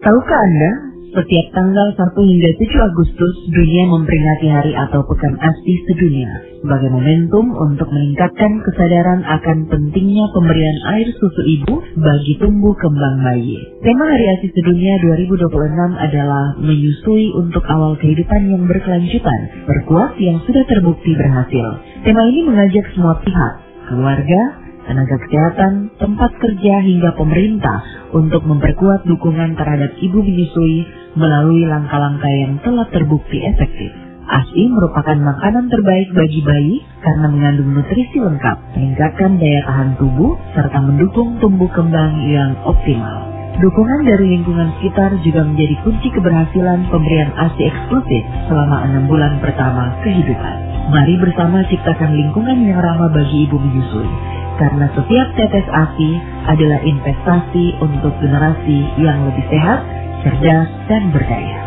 Tahukah Anda, setiap tanggal 1 hingga 7 Agustus, dunia memperingati hari atau Pekan ASI sedunia sebagai momentum untuk meningkatkan kesadaran akan pentingnya pemberian air susu ibu bagi tumbuh kembang bayi. Tema Hari ASI Sedunia 2026 adalah menyusui untuk awal kehidupan yang berkelanjutan, berkuat yang sudah terbukti berhasil. Tema ini mengajak semua pihak, keluarga, tenaga kesehatan, tempat kerja hingga pemerintah untuk memperkuat dukungan terhadap ibu menyusui melalui langkah-langkah yang telah terbukti efektif. ASI merupakan makanan terbaik bagi bayi karena mengandung nutrisi lengkap, meningkatkan daya tahan tubuh, serta mendukung tumbuh kembang yang optimal. Dukungan dari lingkungan sekitar juga menjadi kunci keberhasilan pemberian ASI eksklusif selama 6 bulan pertama kehidupan. Mari bersama ciptakan lingkungan yang ramah bagi ibu menyusui, karena setiap tetes ASI adalah investasi untuk generasi yang lebih sehat, cerdas, dan berdaya.